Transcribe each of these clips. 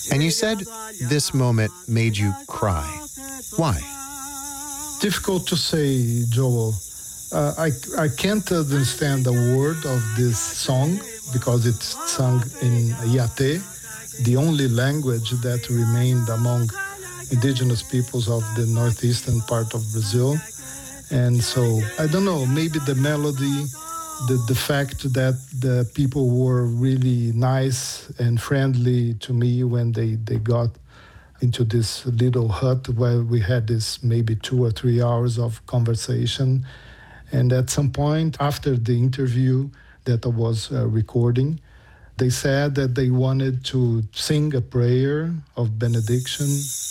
And you said this moment made you cry. Why? Difficult to say, Joel. I can't understand the word of this song because it's sung in Yate, the only language that remained among indigenous peoples of the northeastern part of Brazil. And so, I don't know, maybe the melody, the fact that the people were really nice and friendly to me when they got into this little hut where we had this maybe 2 or 3 hours of conversation. And at some point after the interview that I was recording, they said that they wanted to sing a prayer of benediction.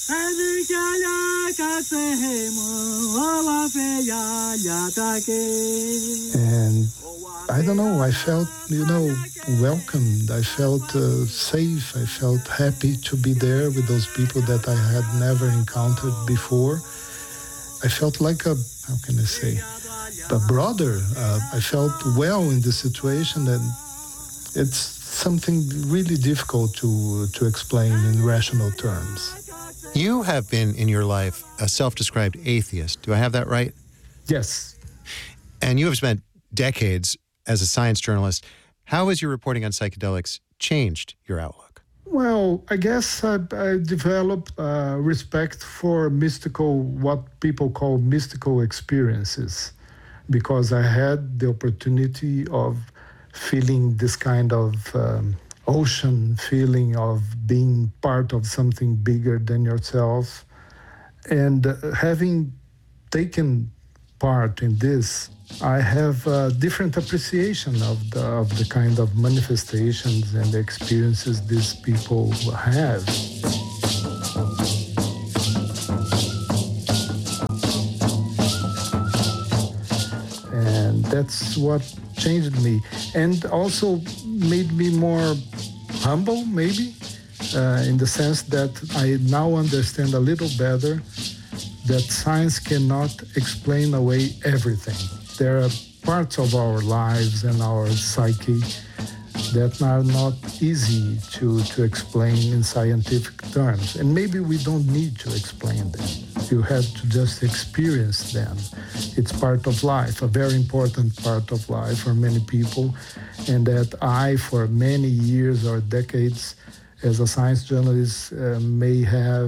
And I don't know, I felt, welcomed. I felt safe. I felt happy to be there with those people that I had never encountered before. I felt like a brother. I felt well in the situation, and it's something really difficult to explain in rational terms. You have been in your life a self-described atheist. Do I have that right? Yes. And you have spent decades as a science journalist. How has your reporting on psychedelics changed your outlook? Well, I guess I developed respect for what people call mystical experiences, because I had the opportunity of feeling this kind of ocean feeling of being part of something bigger than yourself. And having taken part in this, I have a different appreciation of the kind of manifestations and experiences these people have. And that's what changed me, and also made me more humble, maybe, in the sense that I now understand a little better that science cannot explain away everything. There are parts of our lives and our psyche that are not easy to explain in scientific terms. And maybe we don't need to explain them. You have to just experience them. It's part of life, a very important part of life for many people, and that I, for many years or decades, as a science journalist, may have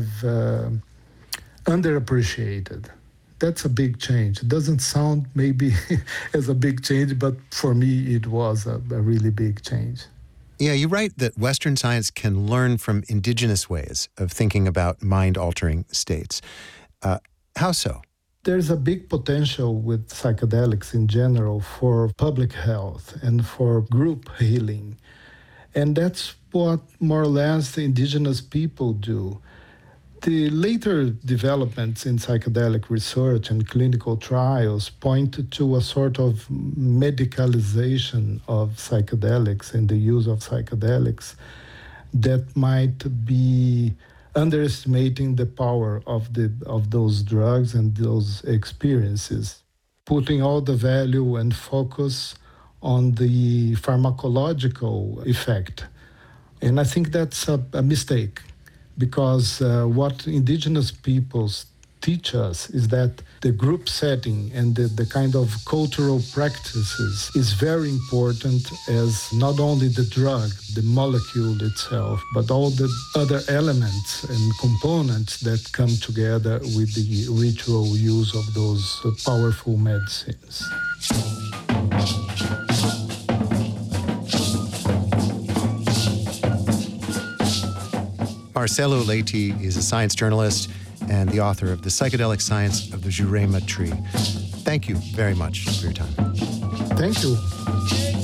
underappreciated. That's a big change. It doesn't sound maybe as a big change, but for me it was a really big change. Yeah, you write that Western science can learn from indigenous ways of thinking about mind-altering states. How so? There's a big potential with psychedelics in general for public health and for group healing. And that's what more or less the indigenous people do. The later developments in psychedelic research and clinical trials point to a sort of medicalization of psychedelics and the use of psychedelics that might be underestimating the power of those drugs and those experiences, putting all the value and focus on the pharmacological effect. And I think that's a mistake, because what indigenous peoples teach us is that the group setting and the kind of cultural practices is very important as not only the drug, the molecule itself, but all the other elements and components that come together with the ritual use of those powerful medicines. Marcelo Leite is a science journalist and the author of The Psychedelic Science of the Jurema Tree. Thank you very much for your time. Thank you.